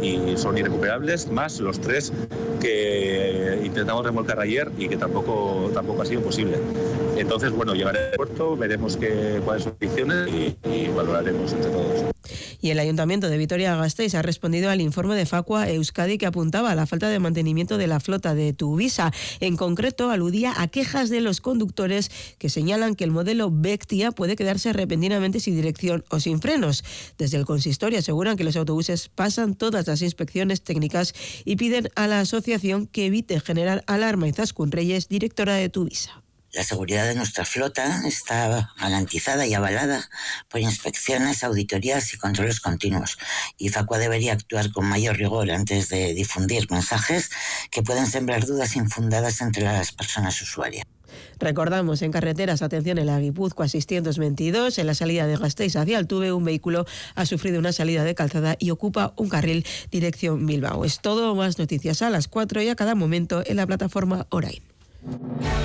y son irrecuperables, más los 3 que intentamos remolcar ayer y que tampoco ha sido posible. Entonces, bueno, llegaré al puerto, veremos cuáles son las condiciones y valoraremos entre todos. Y el Ayuntamiento de Vitoria-Gasteiz ha respondido al informe de Facua Euskadi que apuntaba a la falta de mantenimiento de la flota de Tuvisa. En concreto, aludía a quejas de los conductores que señalan que el modelo Vectia puede quedarse repentinamente sin dirección o sin frenos. Desde el consistorio aseguran que los autobuses pasan todas las inspecciones técnicas y piden a la asociación que evite generar alarma. Izaskun Reyes, directora de Tuvisa. La seguridad de nuestra flota está garantizada y avalada por inspecciones, auditorías y controles continuos. Y Facua debería actuar con mayor rigor antes de difundir mensajes que pueden sembrar dudas infundadas entre las personas usuarias. Recordamos, en carreteras, atención, en la Guipúzcoa 622, en la salida de Gasteiz hacia Altuve, un vehículo ha sufrido una salida de calzada y ocupa un carril dirección Bilbao. Es todo, más noticias a las 4 y a cada momento en la plataforma Orain.